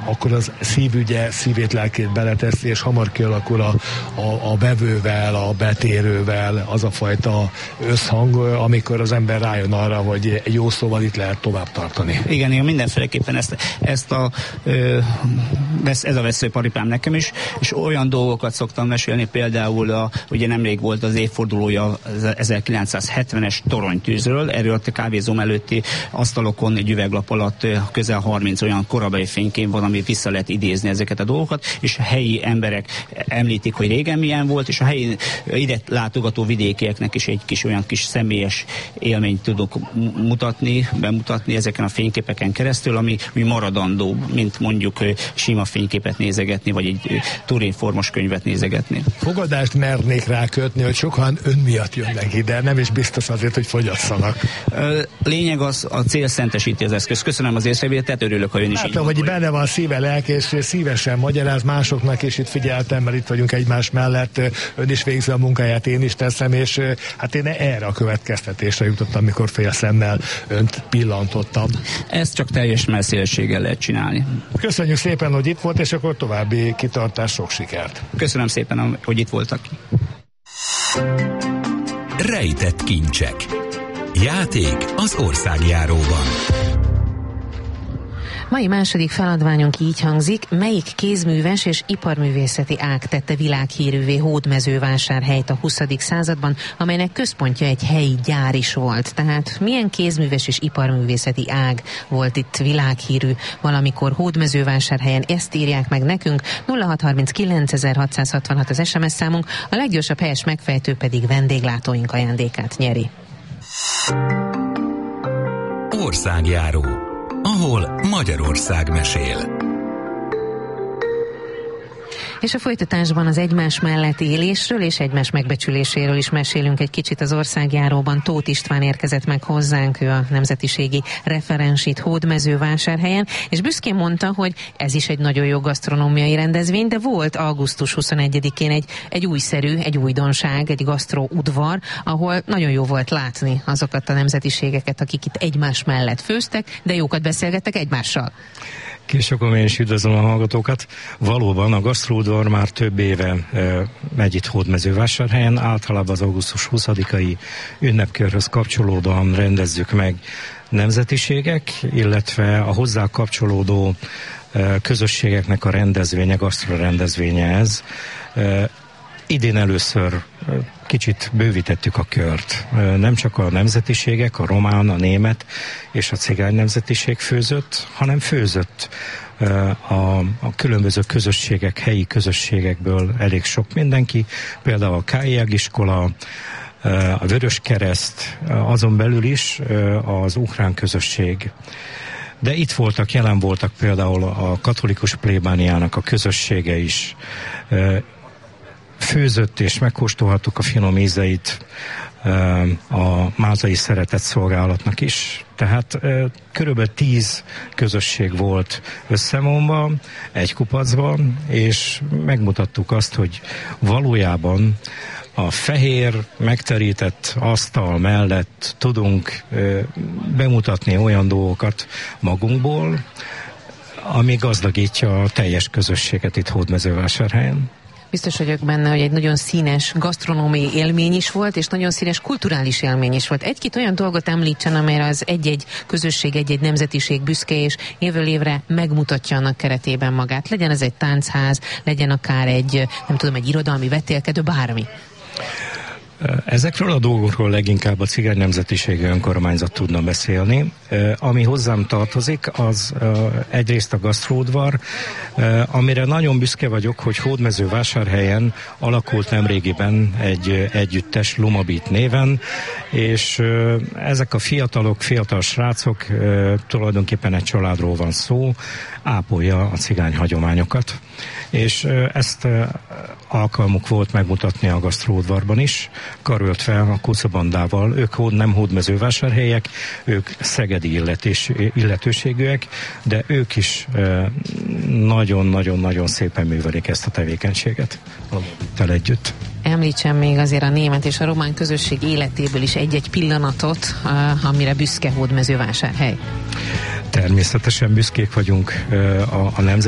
akkor az szívügye szívét, lelkét beleteszi, és hamar kialakul a vevővel, a betérővel az a fajta összhang, amikor az ember rájön arra, hogy egy jó szóval itt lehet tovább tartani. Igen, én mindenféleképpen ez a veszőparipám nekem is, és olyan dolgokat szoktam mesélni, például ugye nemrég volt az évfordulója az 1970-es toronytűzről, erről a kávézóm előtti asztalokon egy üveglap alatt közel 30 olyan korabeli fénykép van, ami vissza lehet idézni ezeket a dolgokat, és a helyi emberek említik, hogy régen milyen volt, és a helyi ide látogató vidékieknek is egy kis olyan kis személyes élményt tudok bemutatni ezeken a fényképeken keresztül, ami maradandó, mint mondjuk sima fényképet nézegetni, vagy egy turinformos könyvet nézegetni. Fogadást mernék rá kötni, hogy sokan ön miatt jönnek ide, nem is biztos azért, hogy fogyasszanak. Lényeg az, a cél szentesíti az eszköz. Köszönöm az észrevételt, örülök, ha ön is látom, hogy benne van szíve, lelke, és szívesen magyaráz másoknak, és itt figyeltem, mert itt vagyunk egymás mellett, ön is végzi a munkáját, én is teszem, és hát én erre a következtetésre jutottam, amikor félszemmel önt pillantottam. Ezt csak teljes messzélességgel lehet csinálni. Köszönjük szépen, hogy itt volt, és akkor további kitartás, sok sikert. Köszönöm szépen, hogy itt voltak. Rejtett kincsek. Játék az országjáróban. Mai második feladványunk így hangzik: melyik kézműves és iparművészeti ág tette világhírűvé Hódmezővásárhelyt a 20. században, amelynek központja egy helyi gyár is volt? Tehát milyen kézműves és iparművészeti ág volt itt világhírű valamikor Hódmezővásárhelyen? Ezt írják meg nekünk. 0639 az SMS számunk, a leggyorsabb helyes megfejtő pedig vendéglátóink ajándékát nyeri. Országjáró, ahol Magyarország mesél. És a folytatásban az egymás mellett élésről és egymás megbecsüléséről is mesélünk egy kicsit az országjáróban. Tóth István érkezett meg hozzánk, ő a nemzetiségi referens itt Hódmezővásárhelyen, és büszkén mondta, hogy ez is egy nagyon jó gasztronómiai rendezvény, de volt augusztus 21-én egy újszerű, egy újdonság, egy gasztroudvar, ahol nagyon jó volt látni azokat a nemzetiségeket, akik itt egymás mellett főztek, de jókat beszélgettek egymással. Később én is üdvözlöm a hallgatókat. Valóban a gasztróudvar már több éve megy itt Hódmezővásárhelyen, általában az augusztus 20-ai ünnepkörhöz kapcsolódóan rendezzük meg nemzetiségek, illetve a hozzá kapcsolódó közösségeknek a rendezvénye, gasztrorendezvénye ez. Idén először kicsit bővítettük a kört. Nem csak a nemzetiségek, a román, a német és a cigány nemzetiség főzött, hanem főzött a különböző közösségek, helyi közösségekből elég sok mindenki. Például a KIAG iskola, a Vöröskereszt, azon belül is az ukrán közösség. De itt voltak, jelen voltak például a katolikus plébániának a közössége is. Főzött és megkóstolhattuk a finom ízeit a mázai szeretett szolgálatnak is. Tehát körülbelül 10 közösség volt összevonva egy kupacban, és megmutattuk azt, hogy valójában a fehér, megterített asztal mellett tudunk bemutatni olyan dolgokat magunkból, ami gazdagítja a teljes közösséget itt Hódmezővásárhelyen. Biztos vagyok benne, hogy egy nagyon színes gasztronómiai élmény is volt, és nagyon színes kulturális élmény is volt. Egy-két olyan dolgot említsen, amelyre az egy-egy közösség, egy-egy nemzetiség büszke, és évről évre megmutatja annak keretében magát. Legyen ez egy táncház, legyen akár egy irodalmi vetélkedő, bármi. Ezekről a dolgokról leginkább a cigány nemzetiségi önkormányzat tudna beszélni. Ami hozzám tartozik, az egyrészt a gasztróudvar, amire nagyon büszke vagyok, hogy Hódmezővásárhelyen alakult nemrégiben egy együttes Lumabit néven, és ezek a fiatal srácok, tulajdonképpen egy családról van szó, ápolja a cigány hagyományokat. És ezt alkalmuk volt megmutatni a gasztróudvarban is, karöltve a kucabandával. Ők nem hódmezővásárhelyek, ők szegedi illetőségűek, de ők is nagyon-nagyon-nagyon szépen művelik ezt a tevékenységet a együtt. Említsen még azért a német és a román közösség életéből is egy-egy pillanatot, amire büszke Hódmezővásárhely. Természetesen büszkék vagyunk a nemzet